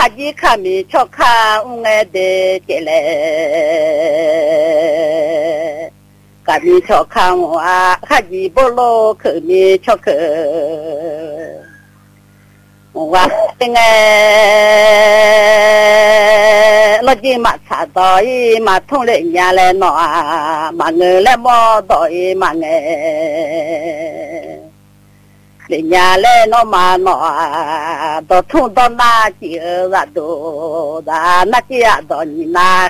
卡吉卡米巧卡乌埃的给嘞，卡米巧卡我啊，卡吉波罗克米巧克，我应该落地马查到伊马通人家来拿啊，马我来摸到伊马哎。人家来弄嘛弄啊，都冲到那几个都，那几个都你那